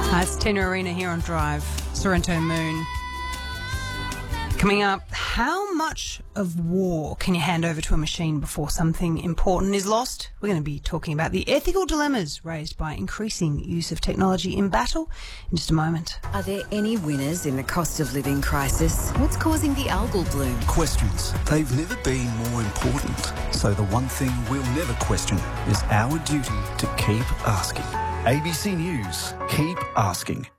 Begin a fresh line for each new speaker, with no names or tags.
It's Tina Arena here on Drive, Sorrento Moon. Coming up, how much of war can you hand over to a machine before something important is lost? We're going to be talking about the ethical dilemmas raised by increasing use of technology in battle in just a moment.
Are there any winners in the cost of living crisis? What's causing the algal bloom?
Questions. They've never been more important. So the one thing we'll never question is our duty to keep asking. ABC News. Keep asking.